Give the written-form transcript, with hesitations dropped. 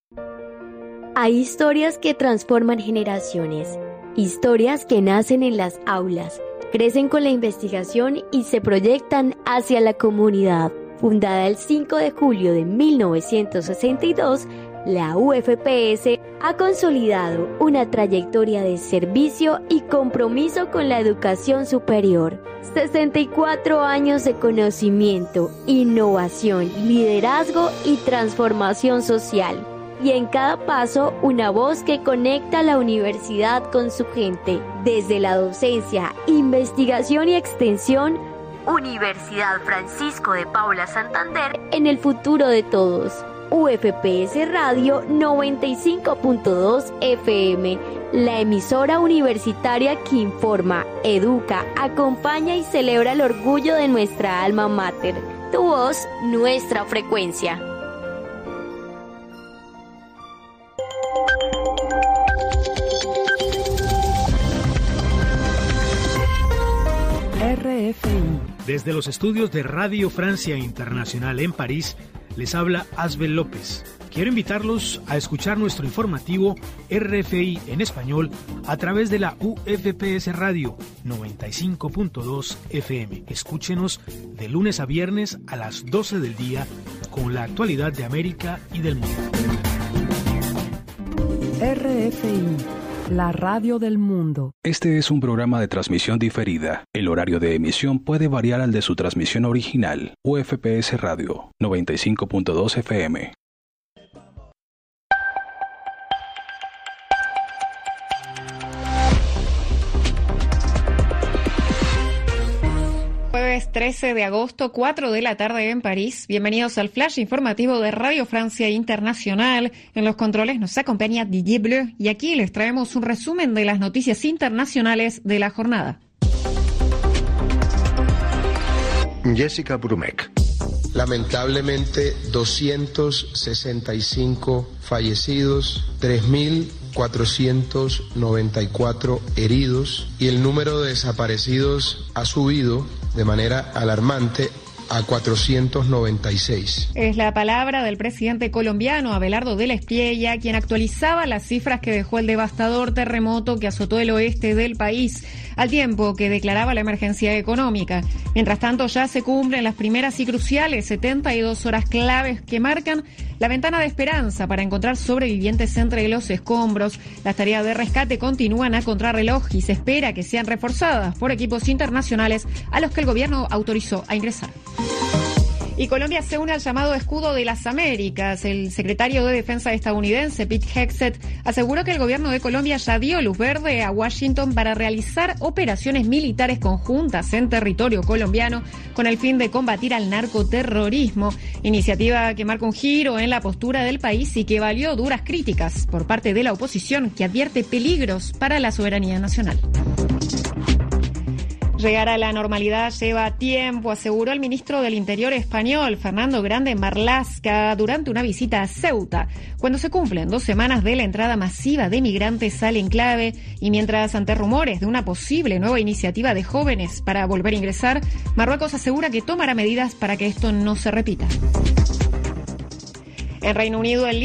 Hay historias que transforman generaciones, historias que nacen en las aulas, crecen con la investigación y se proyectan hacia la comunidad. Fundada el 5 de julio de 1962, la UFPS ha consolidado una trayectoria de servicio y compromiso con la educación superior. 64 años de conocimiento, innovación, liderazgo y transformación social. Y en cada paso, una voz que conecta a la universidad con su gente. Desde la docencia, investigación y extensión, Universidad Francisco de Paula Santander, en el futuro de todos. UFPS Radio 95.2 FM, la emisora universitaria que informa, educa, acompaña y celebra el orgullo de nuestra alma mater. Tu voz, nuestra frecuencia. RFI. Desde los estudios de Radio Francia Internacional en París, les habla Asbel López. Quiero invitarlos a escuchar nuestro informativo RFI en español a través de la UFPS Radio 95.2 FM. Escúchenos de lunes a viernes a las 12 del día con la actualidad de América y del mundo. RFI, la radio del mundo. Este es un programa de transmisión diferida. El horario de emisión puede variar al de su transmisión original. UFPS Radio 95.2 FM. Jueves 13 de agosto, 4 de la tarde en París. Bienvenidos al flash informativo de Radio Francia Internacional. En los controles nos acompaña Didier Bleu y aquí les traemos un resumen de las noticias internacionales de la jornada. Jessica Brumek. Lamentablemente, 265 fallecidos, 3.494 heridos y el número de desaparecidos ha subido de manera alarmante a 496. Es la palabra del presidente colombiano Abelardo de la Espriella, quien actualizaba las cifras que dejó el devastador terremoto que azotó el oeste del país, al tiempo que declaraba la emergencia económica. Mientras tanto, ya se cumplen las primeras y cruciales 72 horas claves que marcan la ventana de esperanza para encontrar sobrevivientes entre los escombros. Las tareas de rescate continúan a contrarreloj y se espera que sean reforzadas por equipos internacionales a los que el gobierno autorizó a ingresar. Y Colombia se une al llamado Escudo de las Américas. El secretario de Defensa estadounidense, Pete Hegseth, aseguró que el gobierno de Colombia ya dio luz verde a Washington para realizar operaciones militares conjuntas en territorio colombiano con el fin de combatir al narcoterrorismo. Iniciativa que marca un giro en la postura del país y que valió duras críticas por parte de la oposición, que advierte peligros para la soberanía nacional. Llegar a la normalidad lleva tiempo, aseguró el ministro del Interior español, Fernando Grande Marlaska, durante una visita a Ceuta, cuando se cumplen 2 semanas de la entrada masiva de migrantes al enclave y mientras, ante rumores de una posible nueva iniciativa de jóvenes para volver a ingresar, Marruecos asegura que tomará medidas para que esto no se repita. En Reino Unido, el